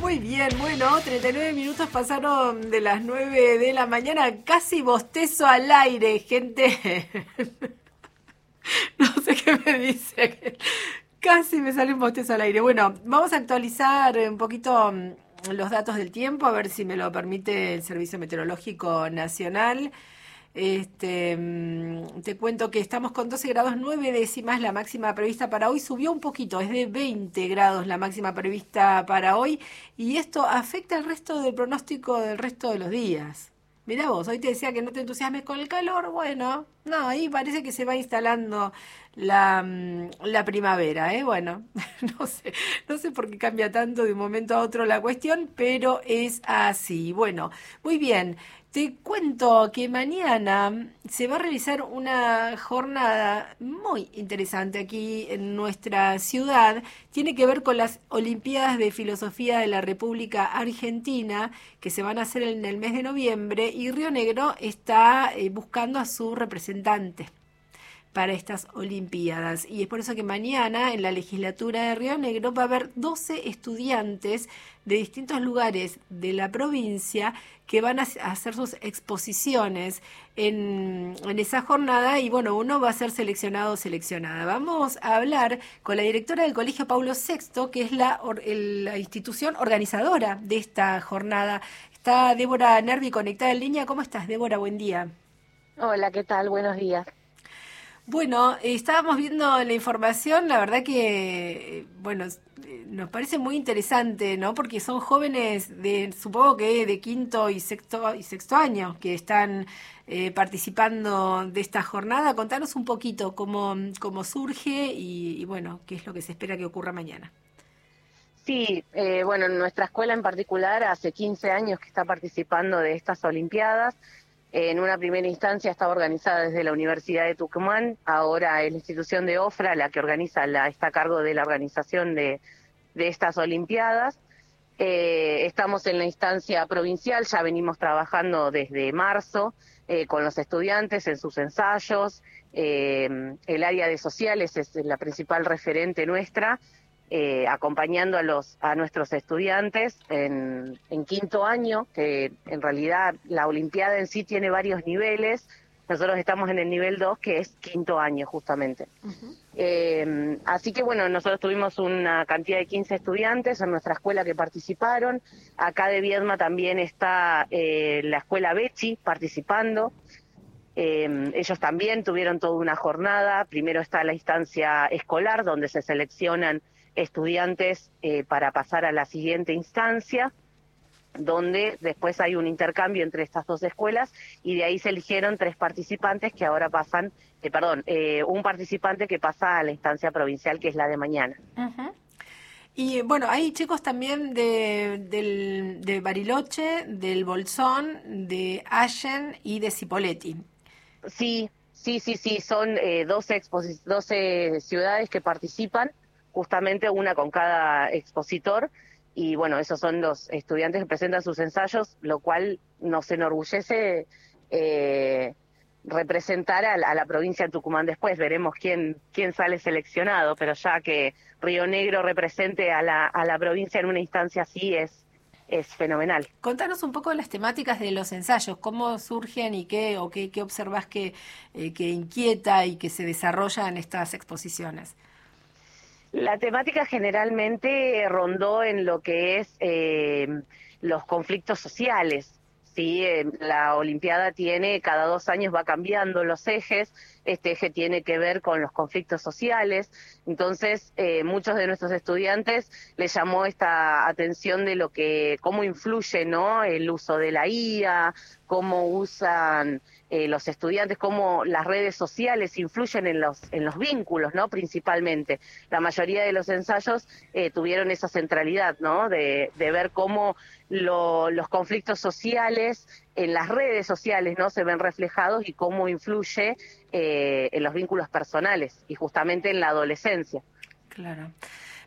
Muy bien, bueno, 39 minutos pasaron de las 9 de la mañana, casi bostezo al aire, gente. No sé qué me dice. Casi me sale un bostezo al aire. Bueno, vamos a actualizar un poquito los datos del tiempo, a ver si me lo permite el Servicio Meteorológico Nacional. Te cuento que estamos con 12 grados 9 décimas, la máxima prevista para hoy subió un poquito, es de 20 grados la máxima prevista para hoy, y esto afecta el resto del pronóstico del resto de los días. Mirá vos, hoy te decía que no te entusiasmes con el calor, bueno, no, ahí parece que se va instalando la primavera, ¿eh? Bueno, no sé por qué cambia tanto de un momento a otro la cuestión, pero es así. Bueno, muy bien. Te cuento que mañana se va a realizar una jornada muy interesante aquí en nuestra ciudad. Tiene que ver con las Olimpiadas de Filosofía de la República Argentina, que se van a hacer en el mes de noviembre, y Río Negro está buscando a su representante para estas Olimpiadas. Y es por eso que mañana en la legislatura de Río Negro va a haber 12 estudiantes de distintos lugares de la provincia que van a hacer sus exposiciones en esa jornada, y bueno, uno va a ser seleccionado o seleccionada. Vamos a hablar con la directora del Colegio Paulo VI, que es la institución organizadora de esta jornada. Está Débora Nervi conectada en línea. ¿Cómo estás, Débora? Buen día. Hola, ¿qué tal? Buenos días. Bueno, estábamos viendo la información, la verdad que, bueno, nos parece muy interesante, ¿no? Porque son jóvenes supongo que de quinto y sexto año que están participando de esta jornada. Contanos un poquito cómo surge y, bueno, qué es lo que se espera que ocurra mañana. Sí, bueno, nuestra escuela en particular hace 15 años que está participando de estas Olimpiadas. En una primera instancia estaba organizada desde la Universidad de Tucumán, ahora es la institución de OFRA la que está a cargo de la organización de estas Olimpiadas. Estamos en la instancia provincial, ya venimos trabajando desde marzo con los estudiantes en sus ensayos. El área de sociales es la principal referente nuestra, acompañando a nuestros estudiantes en quinto año, que en realidad la Olimpiada en sí tiene varios niveles. Nosotros estamos en el nivel 2, que es quinto año justamente. Así que bueno, nosotros tuvimos una cantidad de 15 estudiantes en nuestra escuela que participaron. Acá de Viedma también está la escuela Becci participando. Ellos también tuvieron toda una jornada. Primero está la instancia escolar, donde se seleccionan estudiantes para pasar a la siguiente instancia, donde después hay un intercambio entre estas dos escuelas, y de ahí se eligieron 3 participantes que ahora pasan, un participante que pasa a la instancia provincial, que es la de mañana. Uh-huh. Y bueno, hay chicos también de Bariloche, del Bolsón, de Allen y de Cipolletti. Sí, son 12 ciudades que participan, justamente una con cada expositor, y bueno, esos son los estudiantes que presentan sus ensayos, lo cual nos enorgullece representar a la provincia de Tucumán después. Veremos quién sale seleccionado, pero ya que Río Negro represente a la provincia en una instancia así es fenomenal. Contanos un poco de las temáticas de los ensayos, cómo surgen y qué observás que inquieta y que se desarrolla en estas exposiciones. La temática generalmente rondó en lo que es los conflictos sociales. Sí, la Olimpiada cada 2 años va cambiando los ejes. Este eje tiene que ver con los conflictos sociales. Entonces, muchos de nuestros estudiantes les llamó esta atención de cómo influye, ¿no?, el uso de la IA, cómo usan los estudiantes, cómo las redes sociales influyen en los vínculos, ¿no?, principalmente. La mayoría de los ensayos tuvieron esa centralidad, ¿no?, de ver cómo los conflictos sociales en las redes sociales, ¿no?, se ven reflejados, y cómo influye en los vínculos personales y justamente en la adolescencia. Claro.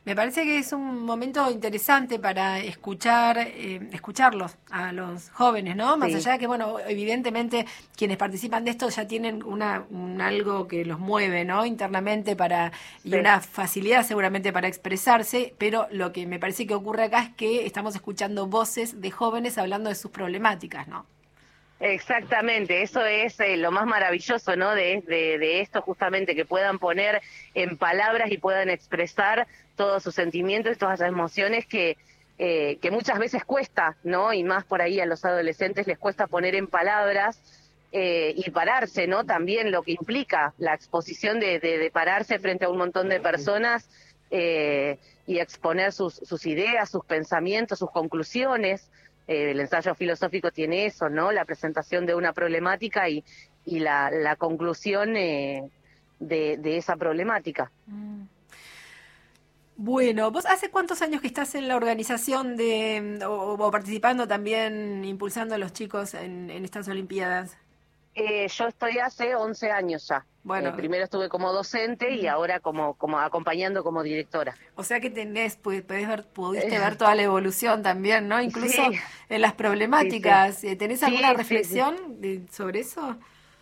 Me parece que es un momento interesante para escucharlos a los jóvenes, ¿no? Más Sí, allá de que, bueno, evidentemente quienes participan de esto ya tienen un algo que los mueve, ¿no? Internamente y sí. una facilidad seguramente para expresarse, pero lo que me parece que ocurre acá es que estamos escuchando voces de jóvenes hablando de sus problemáticas, ¿no? Exactamente, eso es lo más maravilloso, ¿no? De esto justamente, que puedan poner en palabras y puedan expresar todos sus sentimientos, todas esas emociones que muchas veces cuesta, ¿no? Y más por ahí a los adolescentes les cuesta poner en palabras y pararse, ¿no? También lo que implica la exposición de pararse frente a un montón de personas y exponer sus ideas, sus pensamientos, sus conclusiones. El ensayo filosófico tiene eso, ¿no? La presentación de una problemática y la conclusión de esa problemática. Mm. Bueno, ¿vos hace cuántos años que estás en la organización o participando también, impulsando a los chicos en estas Olimpiadas? Yo estoy hace 11 años ya. Bueno, Primero estuve como docente y mm, ahora como acompañando como directora. o sea que pudiste ver toda la evolución también, ¿no? Incluso Sí, en las sí, sí. problemáticas. ¿Tenés alguna Sí, sí, sí. reflexión sobre eso?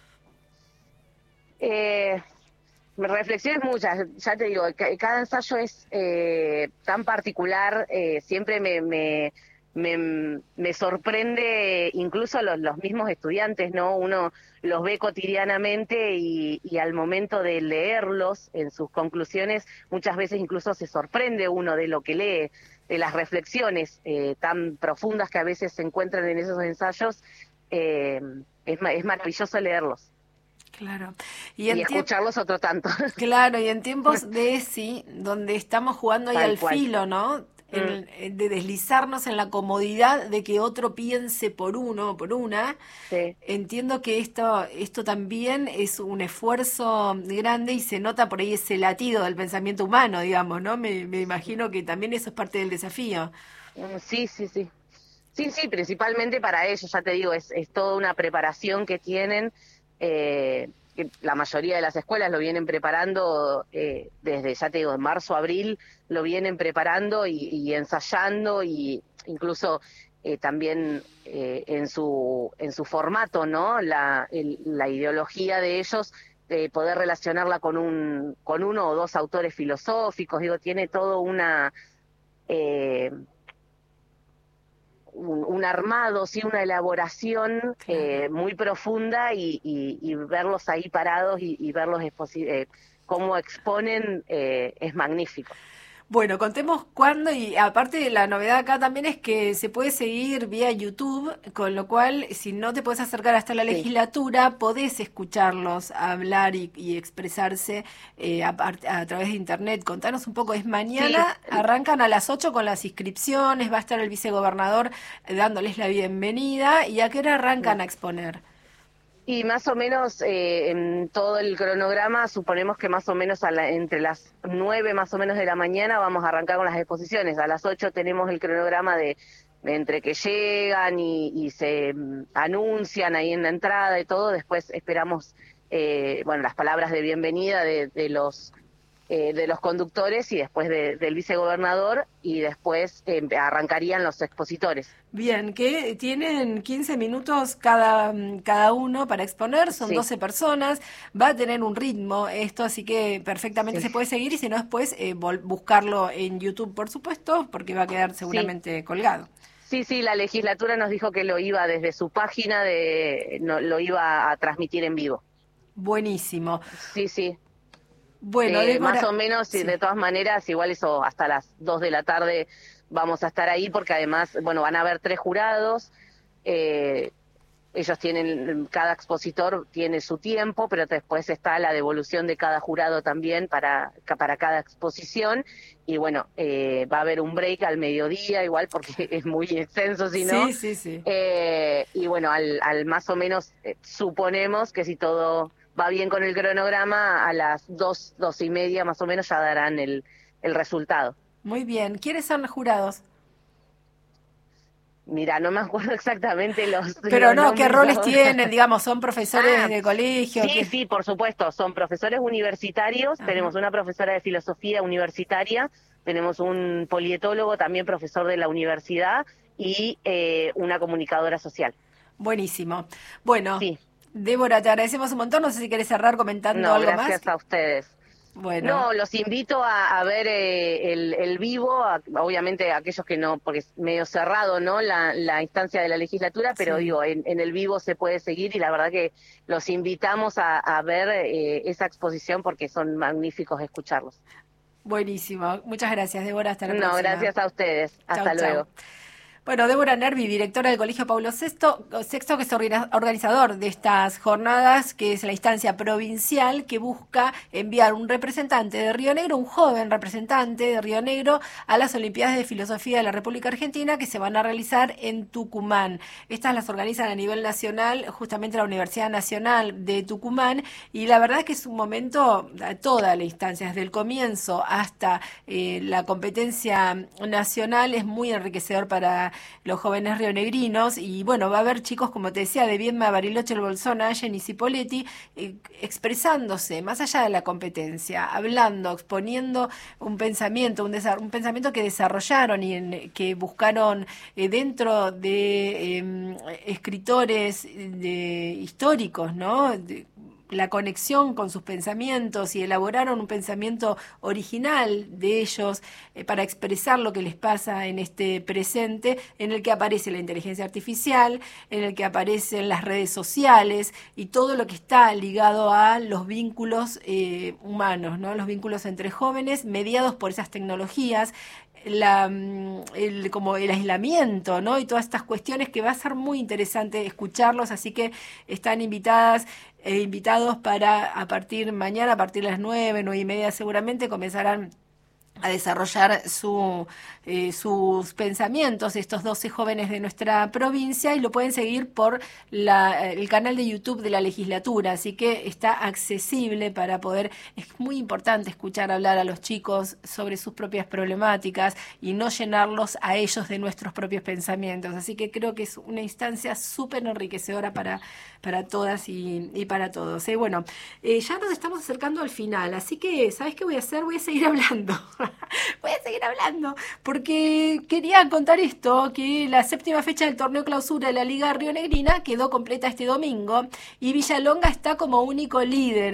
Eh, Reflexiones muchas, ya te digo, cada ensayo es tan particular, siempre me sorprende incluso los mismos estudiantes, ¿no? Uno los ve cotidianamente y al momento de leerlos en sus conclusiones, muchas veces incluso se sorprende uno de lo que lee, de las reflexiones tan profundas que a veces se encuentran en esos ensayos, eh, es maravilloso leerlos Claro. Y y en tiempo escucharlos otro tanto. Claro, y en tiempos de ESI, donde estamos jugando ahí Tal al cual. filo, ¿no? Mm, De deslizarnos en la comodidad de que otro piense por uno o por una, sí, entiendo que esto también es un esfuerzo grande y se nota por ahí ese latido del pensamiento humano, digamos, ¿no? Me imagino que también eso es parte del desafío. sí, sí, sí. Sí, sí, principalmente para ellos, ya te digo, es toda una preparación que tienen, que la mayoría de las escuelas lo vienen preparando desde, ya te digo, en marzo, abril, lo vienen preparando y ensayando y incluso también en su formato, ¿no? La ideología de ellos, poder relacionarla con uno o dos autores filosóficos, digo, tiene todo eh, un armado, sí, una elaboración Claro. muy profunda y verlos ahí parados y verlos cómo exponen es magnífico. Bueno, contemos cuándo y aparte la novedad acá también es que se puede seguir vía YouTube, con lo cual si no te puedes acercar hasta la Sí, legislatura, podés escucharlos hablar y expresarse a través de internet. Contanos un poco, es sí, mañana, arrancan a las 8 con las inscripciones, va a estar el vicegobernador dándoles la bienvenida y a qué hora arrancan a exponer. y más o menos en todo el cronograma, suponemos que más o menos entre las 9 más o menos de la mañana vamos a arrancar con las exposiciones. A las 8 tenemos el cronograma de entre que llegan y se anuncian ahí en la entrada y todo. Después esperamos, bueno, las palabras de bienvenida de los conductores y después del vicegobernador y después arrancarían los expositores. Bien, que tienen 15 minutos cada uno para exponer, son Sí, 12 personas, va a tener un ritmo esto, así que perfectamente sí, se puede seguir y si no después buscarlo en YouTube, por supuesto, porque va a quedar sí. seguramente colgado. Sí, sí, la legislatura nos dijo que lo iba desde su página, no, lo iba a transmitir en vivo. Buenísimo. Sí, sí. Bueno, Más o Débora, menos, y sí. de todas maneras, igual eso hasta las 2 de la tarde vamos a estar ahí porque además, bueno, van a haber 3 jurados. eh, Ellos tienen, cada expositor tiene su tiempo, pero después está la devolución de cada jurado también para cada exposición. Y bueno, va a haber un break al mediodía, igual porque es muy extenso, si no. Sí, sí, sí. Y bueno, al más o menos suponemos que si todo va bien con el cronograma, a las 2, 2:30 más o menos ya darán el resultado. Muy bien. ¿Quiénes son los jurados? Mira, no me acuerdo exactamente Pero los no, ¿qué nombres roles ahora. tienen? Digamos, ¿son profesores Ah, de colegio? sí, por supuesto, son profesores universitarios, Ajá. tenemos una profesora de filosofía universitaria, tenemos un polietólogo, también profesor de la universidad, y una comunicadora social. Buenísimo. Bueno, Sí, Débora, te agradecemos un montón. No sé si querés cerrar comentando no, algo más. gracias a ustedes. Bueno, No, los invito a ver el vivo, obviamente aquellos que no, porque es medio cerrado, ¿no? La instancia de la legislatura, pero sí. digo, en el vivo se puede seguir y la verdad que los invitamos a ver esa exposición porque son magníficos escucharlos. Buenísimo. Muchas gracias, Débora. Hasta la No, próxima. gracias a ustedes. Chau, Hasta chau. luego. Bueno, Débora Nervi, directora del Colegio Paulo Sexto, que es organizador de estas jornadas, que es la instancia provincial que busca enviar un representante de Río Negro, un joven representante de Río Negro, a las Olimpiadas de Filosofía de la República Argentina, que se van a realizar en Tucumán. Estas las organizan a nivel nacional, justamente la Universidad Nacional de Tucumán, y la verdad es que es un momento, toda la instancia, desde el comienzo hasta la competencia nacional, es muy enriquecedor para los jóvenes rionegrinos. Y bueno, va a haber chicos, como te decía, de Viedma, Bariloche, El Bolsón, Allen y Cipolletti, expresándose más allá de la competencia, hablando, exponiendo un pensamiento, un pensamiento que desarrollaron y que buscaron dentro de escritores históricos, ¿no? La conexión con sus pensamientos, y elaboraron un pensamiento original de ellos para expresar lo que les pasa en este presente, en el que aparece la inteligencia artificial, en el que aparecen las redes sociales y todo lo que está ligado a los vínculos humanos, ¿no? Los vínculos entre jóvenes mediados por esas tecnologías, como el aislamiento, ¿no? Y todas estas cuestiones, que va a ser muy interesante escucharlos, así que están invitadas e invitados para mañana, a partir de las 9:30 seguramente, comenzarán a desarrollar sus pensamientos estos 12 jóvenes de nuestra provincia, y lo pueden seguir por el canal de YouTube de la legislatura, así que está accesible para poder. Es muy importante escuchar hablar a los chicos sobre sus propias problemáticas y no llenarlos a ellos de nuestros propios pensamientos, así que creo que es una instancia súper enriquecedora para todas y para todos. Bueno, ya nos estamos acercando al final, así que ¿sabes qué voy a hacer? Voy a seguir hablando. Voy a seguir hablando, porque quería contar esto, que la 7ª fecha del torneo clausura de la Liga Rionegrina quedó completa este domingo, y Villalonga está como único líder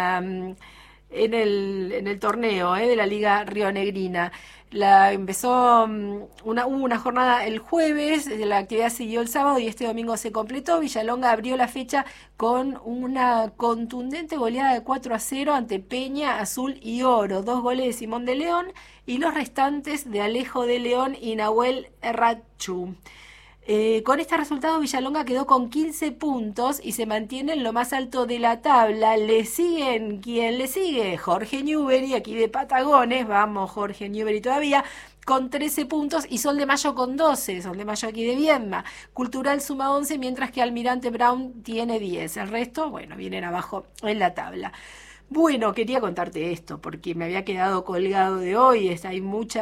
en el torneo de la Liga Rionegrina. Hubo una jornada el jueves, la actividad siguió el sábado y este domingo se completó. Villalonga abrió la fecha con una contundente goleada de 4-0 ante Peña, Azul y Oro. 2 goles de Simón de León y los restantes de Alejo de León y Nahuel Errachu. Con este resultado, Villalonga quedó con 15 puntos y se mantiene en lo más alto de la tabla. ¿Quién le sigue? Jorge Newbery, aquí de Patagones. Vamos, Jorge Newbery todavía, con 13 puntos, y Sol de Mayo con 12. Sol de Mayo aquí de Viedma. Cultural suma 11, mientras que Almirante Brown tiene 10. El resto, bueno, vienen abajo en la tabla. Bueno, quería contarte esto porque me había quedado colgado de hoy. Hay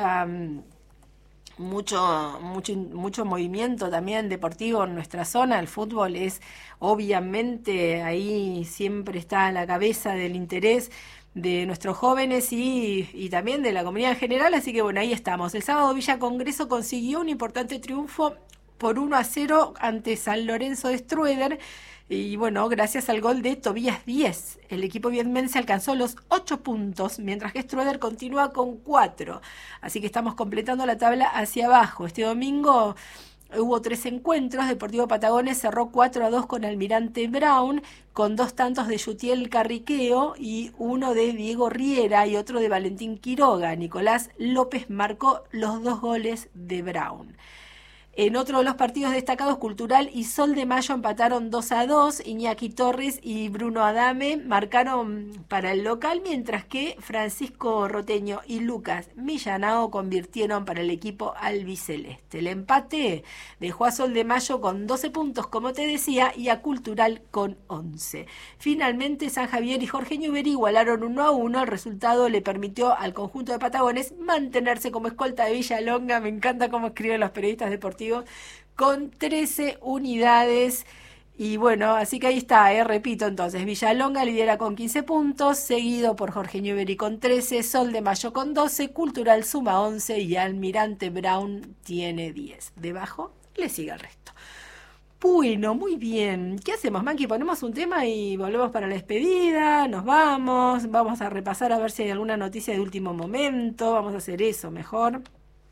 mucho movimiento también deportivo en nuestra zona. El fútbol es, obviamente, ahí siempre está a la cabeza del interés de nuestros jóvenes y también de la comunidad en general, así que bueno, ahí estamos. El sábado Villa Congreso consiguió un importante triunfo por 1-0 ante San Lorenzo de Strueder. Y bueno, gracias al gol de Tobías Díez, el equipo viedmense alcanzó los 8 puntos, mientras que Strueder continúa con 4. Así que estamos completando la tabla hacia abajo. Este domingo hubo 3 encuentros. Deportivo Patagones cerró 4-2 con Almirante Brown, con 2 tantos de Yutiel Carriqueo y uno de Diego Riera y otro de Valentín Quiroga. Nicolás López marcó los 2 goles de Brown. En otro de los partidos destacados, Cultural y Sol de Mayo empataron 2-2. Iñaki Torres y Bruno Adame marcaron para el local, mientras que Francisco Roteño y Lucas Millanao convirtieron para el equipo albiceleste. El empate dejó a Sol de Mayo con 12 puntos, como te decía, y a Cultural con 11. Finalmente, San Javier y Jorge Newbery igualaron 1-1. El resultado le permitió al conjunto de Patagones mantenerse como escolta de Villalonga. Me encanta cómo escriben los periodistas deportivos, con 13 unidades Y bueno, así que ahí está, repito entonces, Villalonga lidera con 15 puntos, seguido por Jorge Newbery con 13, Sol de Mayo con 12, Cultural suma 11 y Almirante Brown tiene 10. Debajo le sigue el resto. Bueno, muy bien. ¿Qué hacemos, Manqui? Ponemos un tema y volvemos para la despedida, nos vamos a repasar a ver si hay alguna noticia de último momento, vamos a hacer eso mejor.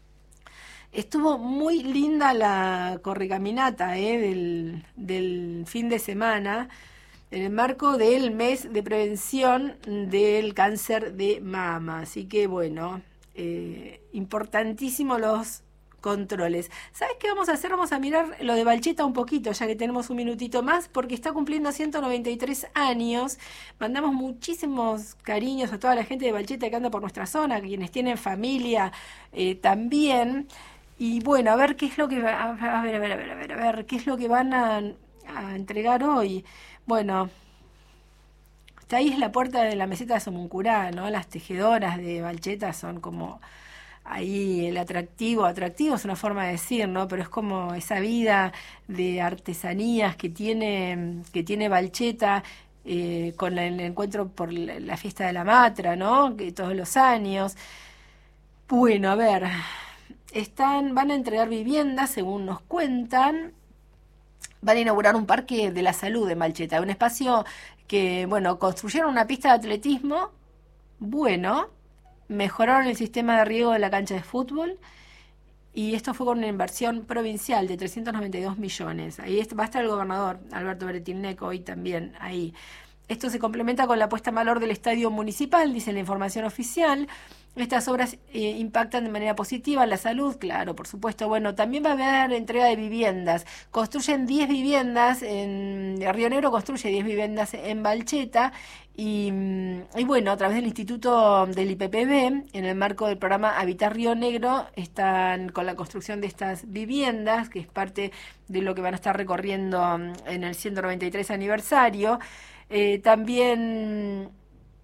Estuvo muy linda la correcaminata del fin de semana en el marco del mes de prevención del cáncer de mama. Así que bueno, importantísimo los controles. ¿Sabes qué vamos a hacer? Vamos a mirar lo de Balcheta un poquito, ya que tenemos un minutito más, porque está cumpliendo 193 años. Mandamos muchísimos cariños a toda la gente de Balcheta que anda por nuestra zona, quienes tienen familia también. Y bueno, a ver qué es lo que a ver qué es lo que van a entregar hoy. Bueno, está ahí es la puerta de la meseta de Somuncurá, ¿no? Las tejedoras de Balcheta son como ahí el atractivo es una forma de decir, ¿no? Pero es como esa vida de artesanías que tiene Balcheta, con el encuentro por la fiesta de la Matra, ¿no? Que todos los años. Bueno, a ver, van a entregar viviendas, según nos cuentan. Van a inaugurar un parque de la salud en Balcheta, un espacio que, bueno, construyeron una pista de atletismo, bueno, mejoraron el sistema de riego de la cancha de fútbol, y esto fue con una inversión provincial de 392 millones. Ahí va a estar el gobernador Alberto Bretilnec hoy también ahí. Esto se complementa con la puesta en valor del estadio municipal, dice la información oficial. Estas obras impactan de manera positiva en la salud, claro, por supuesto. Bueno, también va a haber entrega de viviendas. Construyen 10 viviendas, Río Negro construye 10 viviendas en Balcheta. Y bueno, a través del Instituto del IPPB, en el marco del programa Habitar Río Negro, están con la construcción de estas viviendas, que es parte de lo que van a estar recorriendo en el 193 aniversario. También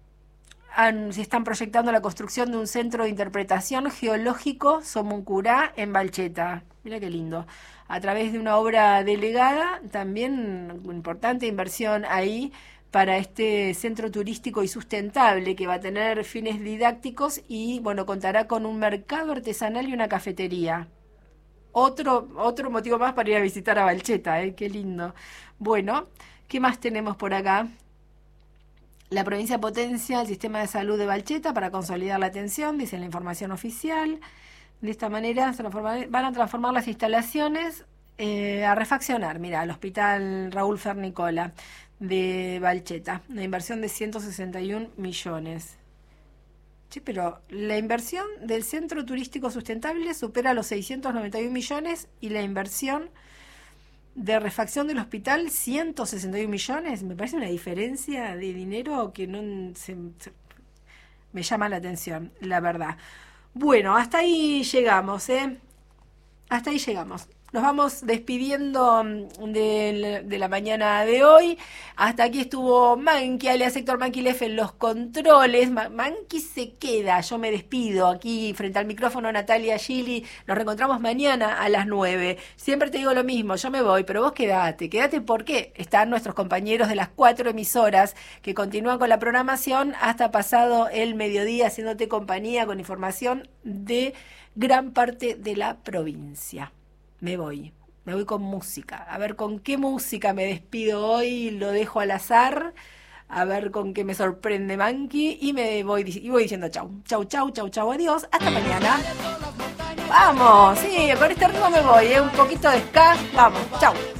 se están proyectando la construcción de un centro de interpretación geológico Somuncurá en Balcheta. Mira qué lindo. A través de una obra delegada, también una importante inversión ahí para este centro turístico y sustentable que va a tener fines didácticos y, bueno, contará con un mercado artesanal y una cafetería. Otro motivo más para ir a visitar a Balcheta, qué lindo. Bueno, ¿qué más tenemos por acá? La provincia potencia el sistema de salud de Balcheta para consolidar la atención, dice la información oficial. De esta manera van a transformar las instalaciones, a refaccionar, mira, el hospital Raúl Fernicola de Balcheta, una inversión de 161 millones. Sí, pero la inversión del centro turístico sustentable supera los 691 millones y la inversión de refacción del hospital 161 millones. Me parece una diferencia de dinero que no me llama la atención, la verdad. Bueno, hasta ahí llegamos, hasta ahí llegamos. Nos vamos despidiendo de la mañana de hoy. Hasta aquí estuvo Manqui, alias Héctor Manqui Lef en los controles. Manqui se queda, yo me despido aquí frente al micrófono Natalia Gili. Nos reencontramos mañana a las 9. Siempre te digo lo mismo, yo me voy, pero vos quedate porque están nuestros compañeros de las 4 emisoras que continúan con la programación hasta pasado el mediodía, haciéndote compañía con información de gran parte de la provincia. Me voy con música. A ver con qué música me despido hoy, lo dejo al azar. A ver con qué me sorprende Manqui. Y voy diciendo chau, adiós. Hasta mañana. Vamos, sí, con este ritmo me voy, un poquito de ska. Vamos, chau.